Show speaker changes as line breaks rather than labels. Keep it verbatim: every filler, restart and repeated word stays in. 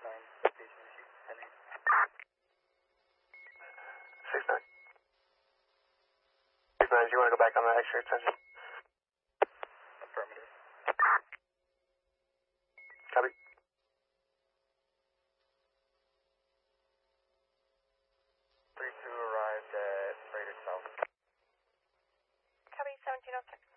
Six nine. Six nine. Do you want to go back on that extra extension?
Affirmative.
Copy.
Three two arrived at Freighter South.
Copy seventeen oh six.